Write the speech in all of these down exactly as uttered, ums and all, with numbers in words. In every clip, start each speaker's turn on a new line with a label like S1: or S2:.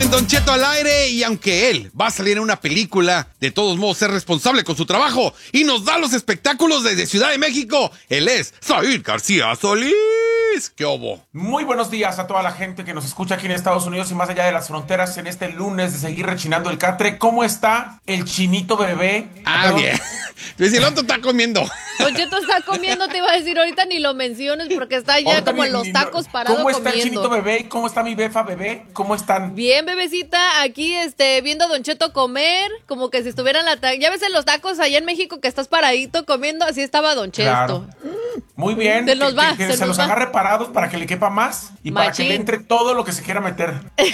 S1: en Don Cheto al aire, y aunque él va a salir en una película, de todos modos es responsable con su trabajo y nos da los espectáculos desde Ciudad de México. Él es Said García Solís. ¿Qué obo?
S2: Muy buenos días a toda la gente que nos escucha aquí en Estados Unidos y más allá de las fronteras en este lunes de seguir rechinando el catre. ¿Cómo está el chinito bebé?
S1: Ah,
S2: Perdón.
S1: bien. Luis, el otro está comiendo.
S3: Don Cheto está comiendo, te iba a decir, ahorita ni lo menciones porque está ya
S2: Ahorita
S3: como
S2: ni-
S3: en los
S2: ni-
S3: tacos parado
S2: ¿Cómo está
S3: comiendo.
S2: el chinito bebé? ¿Cómo está mi befa bebé? ¿Cómo están?
S3: Bien, bebecita, aquí este, viendo a Don Cheto comer, como que si estuviera en la... ta- Ya ves en los tacos allá en México que estás paradito comiendo, así estaba Don Cheto.
S2: Claro. Muy bien.
S3: Se nos
S2: que,
S3: va,
S2: que- que
S3: se
S2: se,
S3: nos
S2: los
S3: va.
S2: agarre parados para que le quepa más y para que
S3: Machín.
S2: le entre todo lo que se quiera meter.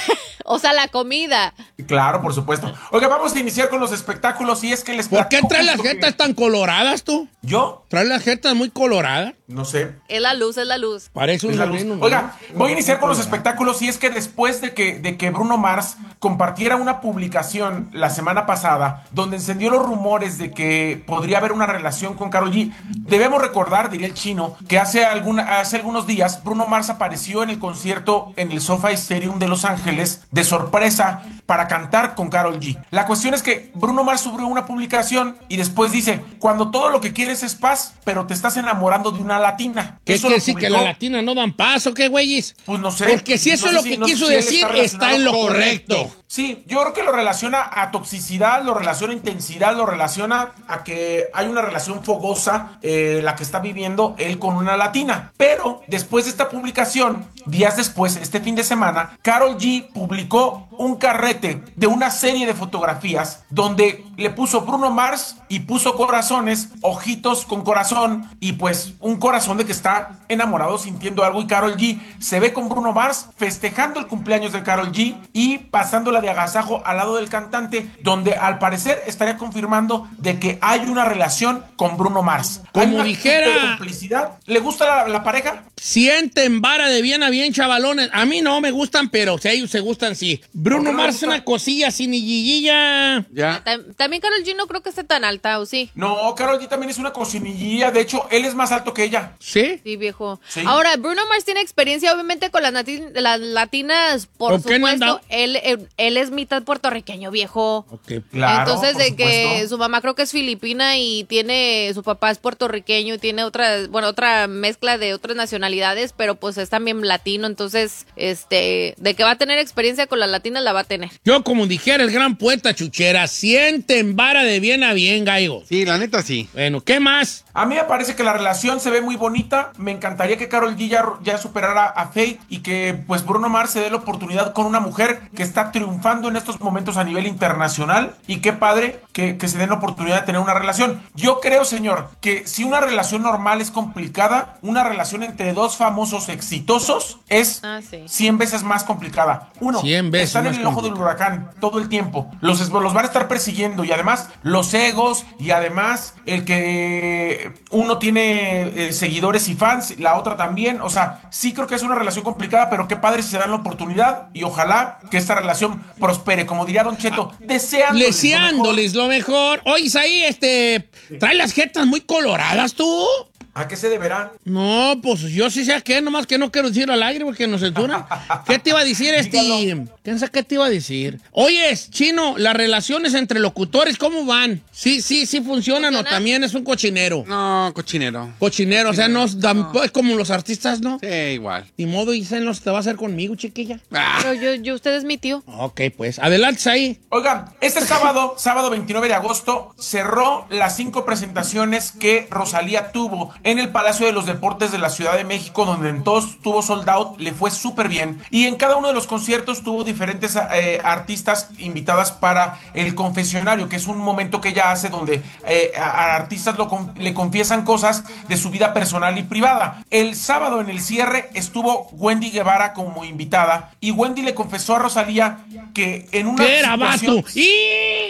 S3: O sea, la comida.
S2: Claro, por supuesto. Oiga, vamos a iniciar con los espectáculos y es que les
S4: ¿Por qué
S2: platico
S4: traes las
S2: justo que-
S4: jetas tan coloradas tú?
S2: ¿Yo?
S4: ¿Traes las jetas muy coloradas?
S2: No sé.
S3: Es la luz, es la luz.
S4: Parece un
S2: Es la luz.
S4: sobrino, ¿no?
S2: Oiga, voy a iniciar con los espectáculos y es que después de que, de que Bruno Mars compartiera una publicación la semana pasada donde encendió los rumores de que podría haber una relación con Karol G, debemos recordar, diría el chino, que hace, alguna, hace algunos días Bruno Mars apareció en el concierto en el SoFi Stadium de Los Ángeles de sorpresa para cantar con Karol G. La cuestión es que Bruno Mars subió una publicación y después dice, cuando todo lo que quieres es paz, pero te estás enamorando de una latina.
S4: ¿Qué
S2: Eso
S4: quiere
S2: lo
S4: decir? ¿Que
S2: publicó-
S4: la latina no dan paso? ¿Qué, güeyes?
S2: Pues no sé.
S4: Porque si eso
S2: No
S4: es lo
S2: sé
S4: que
S2: si- no sé
S4: quiso
S2: si él
S4: decir,
S2: está
S4: está en lo
S2: relacionado-
S4: correcto.
S2: Sí, yo creo que lo relaciona a toxicidad, lo relaciona a intensidad, lo relaciona a que hay una relación fogosa, eh, la que está viviendo él con una latina. Pero después de esta publicación, días después, este fin de semana, Karol G publicó un carrete de una serie de fotografías donde le puso Bruno Mars y puso corazones, ojitos con corazón y pues un corazón de que está enamorado sintiendo algo, y Karol G se ve con Bruno Mars festejando el cumpleaños de Karol G y pasándola de agasajo al lado del cantante, donde al parecer estaría confirmando de que hay una relación con Bruno Mars.
S4: Como
S2: Hay una
S4: dijera-
S2: super complicidad. ¿Le gusta la, la pareja?
S4: Sienten vara de bien a bien, chavalones. A mí no me gustan, pero si a ellos se gustan, sí. Bruno
S2: ¿Por qué no
S4: Mars
S2: les
S4: es una
S2: gusta?
S4: cosilla sin guillilla.
S1: Ya.
S3: Tam- También Karol G no creo que esté tan alta, ¿o sí?
S2: No, Karol G también es una cocinillilla. De hecho, él es más alto que ella.
S4: ¿Sí?
S3: Sí, viejo.
S2: Sí.
S3: Ahora, Bruno Mars tiene experiencia, obviamente, con las, nati- las latinas, por
S4: ¿Con qué no
S3: supuesto.
S4: andaba?
S3: Él, él, él es mitad puertorriqueño, viejo.
S4: Ok.
S2: Claro,
S3: Entonces,
S2: por
S3: de que
S2: supuesto.
S3: su mamá creo que es filipina y tiene, su papá es puertorriqueño y tiene otra, bueno, otra mezcla de otras nacionalidades, pero pues es también latino. Entonces, este, de que va a tener experiencia con las latinas, la va a tener.
S4: Yo, como dijera el gran poeta Chuchera, sienten vara de bien a bien, gallos.
S1: Sí, la neta sí.
S4: Bueno, ¿qué más?
S2: A mí me parece que la relación se ve muy bonita. Me encantaría que Karol G ya, ya superara a Faith y que pues Bruno Mars se dé la oportunidad con una mujer que está triunfando en estos momentos a nivel internacional. Y qué padre que, que se den la oportunidad de tener una relación. Yo creo, señor, que si una relación normal es complicada, una relación entre dos famosos exitosos es
S3: Ah, sí.
S2: cien veces más complicada. Uno,
S4: cien veces
S2: están en
S4: más
S2: el ojo del
S4: complicada.
S2: huracán todo el tiempo. Los, los van a estar persiguiendo y además los egos y además el que uno tiene eh, seguidores y fans, la otra también. O sea, sí creo que es una relación complicada, pero qué padre si se dan la oportunidad y ojalá que esta relación prospere. Como diría Don Cheto, deseándoles,
S4: Deseándoles lo mejor. Oye, ahí, este, ¿trae las jetas muy coloradas tú?
S2: lo mejor. ¿A qué se deberá?
S4: No, pues yo sí sé a qué, nomás que no quiero decirlo al aire porque nos censuran. ¿Qué te iba a decir este?
S2: Dígalo.
S4: ¿Quién sabe qué te iba a decir? Oye, Chino, las relaciones entre locutores, ¿cómo van? Sí, sí, sí funcionan o
S3: ¿Funciona?
S4: también es un cochinero.
S1: No, cochinero.
S4: Cochinero, o sea, no, es como los artistas, ¿no?
S1: Sí, igual.
S4: Ni modo, Isen, no se te va a hacer conmigo, chiquilla.
S1: Ah,
S3: Pero yo, yo, usted es mi tío.
S4: Ok, pues, adelante ahí.
S2: Oigan, este sábado, sábado veintinueve de agosto, cerró las cinco presentaciones que Rosalía tuvo en el Palacio de los Deportes de la Ciudad de México, donde en todos tuvo sold out, le fue súper bien. Y en cada uno de los conciertos tuvo diferentes eh, artistas invitadas para el confesionario, que es un momento que ella hace donde eh, a, a artistas lo con- le confiesan cosas de su vida personal y privada. El sábado en el cierre estuvo Wendy Guevara como invitada y Wendy le confesó a Rosalía que en una
S4: ¿Qué era,
S2: situación-
S4: vato? ¡Y!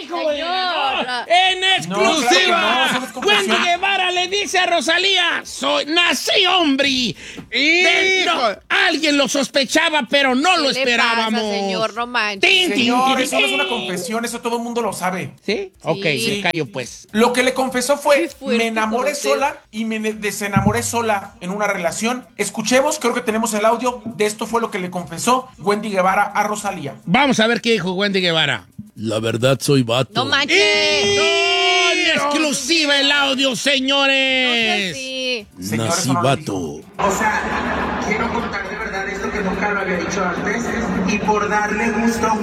S4: hijo de...
S3: Señor.
S4: ¡No! ¡En exclusiva!
S2: No, claro que no,
S4: Wendy Guevara le dice a Rosalía, soy, nací hombre. De- no, alguien lo sospechaba, pero no lo
S3: ¿Qué le
S4: esperábamos.
S3: pasa, señor? No manches.
S4: Tin, tin,
S2: Señor,
S4: tin,
S2: eso no es una
S4: tin.
S2: confesión, eso todo el mundo lo sabe.
S4: ¿Sí? Ok,
S3: Sí.
S4: me callo pues.
S2: Lo que le confesó fue,
S3: Qué fuerte
S2: me enamoré
S3: con usted.
S2: sola y me desenamoré sola en una relación. Escuchemos, creo que tenemos el audio de esto fue lo que le confesó Wendy Guevara a Rosalía.
S4: Vamos a ver qué dijo Wendy Guevara.
S5: La verdad soy vato.
S3: No manches.
S4: ¡No! En exclusiva el audio,
S3: No sea
S4: señores.
S3: así.
S2: Señor,
S5: Nací
S2: eso no lo
S5: vato.
S2: dijo.
S6: O sea, quiero contar de verdad esto que nunca lo había dicho antes y por darle gusto a un